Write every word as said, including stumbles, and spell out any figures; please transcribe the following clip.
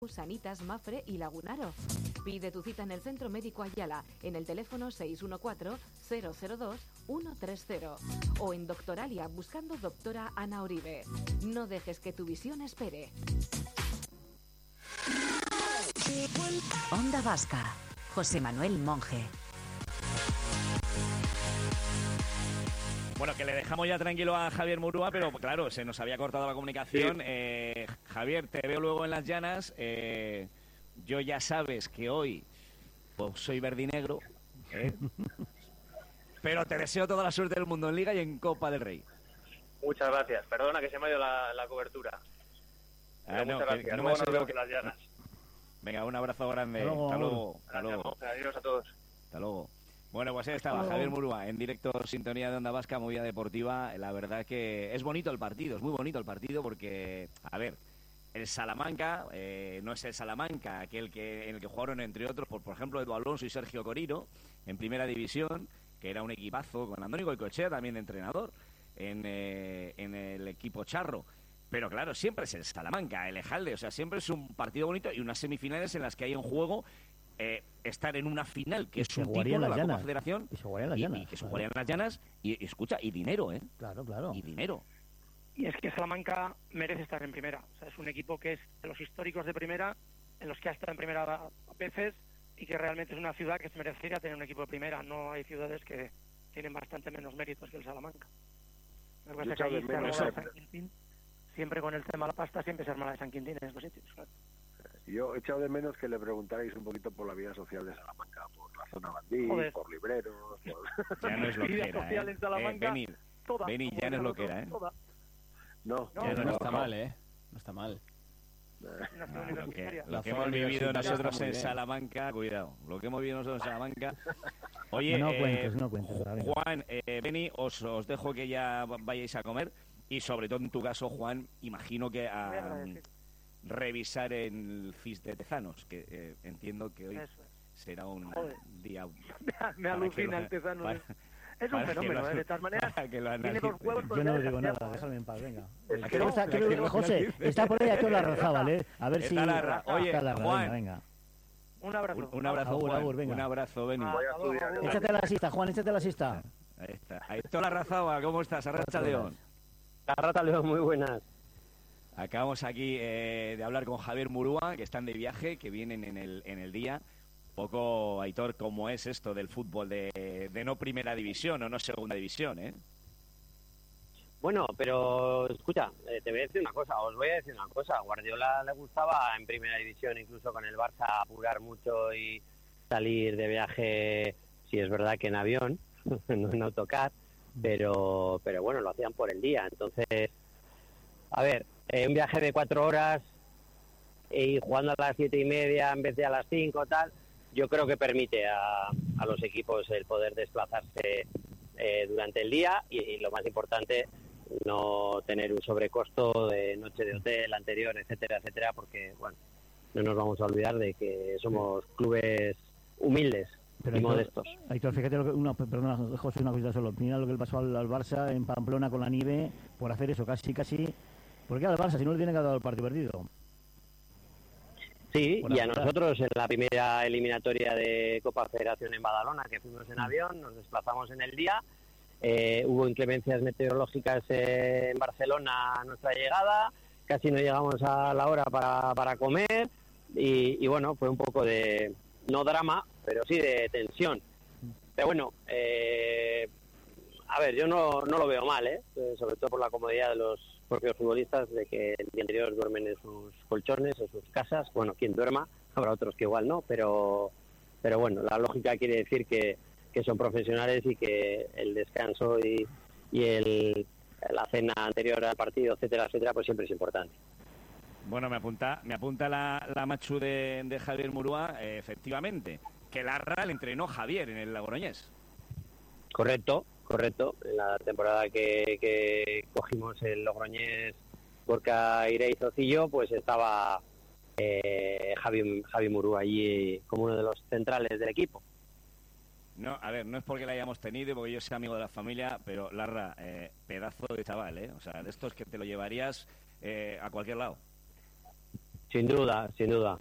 Sanitas, Mafre y Lagunaro. Pide tu cita en el Centro Médico Ayala, en el teléfono seis uno cuatro, cero cero dos, uno tres cero o en Doctoralia buscando doctora Ana Oribe. No dejes que tu visión espere. Onda Vasca, José Manuel Monge. Bueno, que le dejamos ya tranquilo a Javier Murúa, pero claro, se nos había cortado la comunicación. Sí. Eh, Javier, te veo luego en las llanas. Eh, yo ya sabes que hoy pues, soy verdinegro, ¿eh? Pero te deseo toda la suerte del mundo en Liga y en Copa del Rey. Muchas gracias. Perdona que se me ha ido la, la cobertura. Ah, no, muchas gracias. No luego me nos vemos que... en las llanas. Venga, un abrazo grande. Hasta luego. Hasta luego. Hasta luego. Adiós a todos. Hasta luego. Bueno, pues ahí estaba Javier Murúa en directo, sintonía de Onda Vasca, movida deportiva. La verdad que es bonito el partido, es muy bonito el partido porque, a ver, el Salamanca eh, no es el Salamanca, aquel que en el que jugaron entre otros, por, por ejemplo, Edu Alonso y Sergio Coriro en primera división, que era un equipazo con Andoni Goicoechea también de entrenador en, eh, en el equipo charro. Pero claro, siempre es el Salamanca, el Ejalde, o sea, siempre es un partido bonito y unas semifinales en las que hay en juego Eh, estar en una final que es un título de la Copa Federación y se jugaría en las y, llanas, y que se claro. jugaría en las llanas y, y escucha, y dinero, ¿eh? Claro, claro. Y dinero. Y es que Salamanca merece estar en primera. O sea, es un equipo que es de los históricos de primera, en los que ha estado en primera a veces y que realmente es una ciudad que se merecería tener un equipo de primera. No hay ciudades que tienen bastante menos méritos que el Salamanca. Me parece que ahí se arma la de San Quintín. Siempre con el tema de la pasta siempre se arma la de San Quintín en estos sitios, claro. Yo he echado de menos que le preguntarais un poquito por la vida social de Salamanca, por la zona bandí, Joder. por libreros, por... Ya no es lo que era, ¿eh? eh Beni, toda, Beni, ya no es lo que era, ¿eh? Toda. No, no, no, no está mal, ¿eh? No está mal. No, lo que, lo que hemos vivido nosotros en Salamanca, cuidado, lo que hemos vivido nosotros en Salamanca. Oye, no eh, cuentes, no cuentes, Juan, eh, Beni, os, os dejo que ya vayáis a comer y sobre todo en tu caso, Juan, imagino que a revisar el F I S de Tezanos, que eh, entiendo que hoy es. será un Joder. día... me, me alucina el Tezanos. Para, es un fenómeno, ¿eh? De tal manera, tiene dos huevos... Yo no digo nada, déjame en paz, venga. Es que no, está, que no, José, está por ahí a toda la Razábal, ¿eh? A ver si... La Oye, la Juan... Venga, venga. Un abrazo. Un, un abrazo, abur, Juan. abur, venga. Un abrazo, Beni. Voy a estudiar. Échate la asista, Juan, échate la asista. Ahí está. Ahí está la Razábal, ¿cómo estás? Arracha León. Arracha León, muy buenas. Acabamos aquí eh, de hablar con Javier Murúa, que están de viaje, que vienen en el, en el día. Un poco, Aitor, cómo es esto del fútbol de, de no primera división o no segunda división, ¿eh? Bueno, pero escucha, eh, te voy a decir una cosa, os voy a decir una cosa. A Guardiola le gustaba en primera división, incluso con el Barça, apurar mucho y salir de viaje, si es verdad que en avión, no en autocar, pero, pero bueno, lo hacían por el día. Entonces, a ver, eh, un viaje de cuatro horas y jugando a las siete y media en vez de a las cinco, tal, yo creo que permite a, a los equipos el poder desplazarse eh, durante el día y, y lo más importante, no tener un sobrecosto de noche de hotel anterior, etcétera, etcétera, porque, bueno, no nos vamos a olvidar de que somos clubes humildes. Pero y modestos. Aitor, fíjate, lo que, una, perdona, José, una cosita solo. Mira lo que le pasó al, al Barça en Pamplona con la nieve por hacer eso, casi, casi. ¿Por qué al Barça si no le tiene que haber dado el partido perdido? Sí, y a nosotros en la primera eliminatoria de Copa Federación en Badalona, que fuimos en avión, nos desplazamos en el día, eh, hubo inclemencias meteorológicas en Barcelona a nuestra llegada, casi no llegamos a la hora para, para comer y, y bueno, fue un poco de, no drama, pero sí de tensión. Pero bueno, eh, a ver, yo no, no lo veo mal, ¿eh? Sobre todo por la comodidad de los propios futbolistas, de que el día anterior duermen en sus colchones, en sus casas. Bueno, quien duerma, habrá otros que igual no, pero pero bueno, la lógica quiere decir que, que son profesionales y que el descanso y, y el, la cena anterior al partido, etcétera, etcétera, pues siempre es importante. Bueno, me apunta me apunta la, la machu de, de Javier Murúa, eh, efectivamente, que Larra le entrenó Javier en el Logroñés. Correcto, correcto. En la temporada que, que cogimos el Logroñés, Gorka Ireizocillo, pues estaba eh, Javi, Javi Murúa allí como uno de los centrales del equipo. No, a ver, no es porque la hayamos tenido y porque yo sea amigo de la familia, pero Larra, eh, pedazo de chaval, ¿eh? O sea, de estos que te lo llevarías eh, a cualquier lado. Sin duda, sin duda.